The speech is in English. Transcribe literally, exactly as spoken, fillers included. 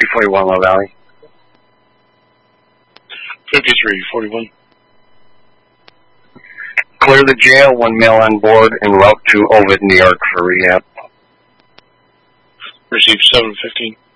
forty-one, Low Valley. fifty-three forty-one. Clear the jail, one male on board, en route to Ovid, New York for rehab. Received seven fifteen.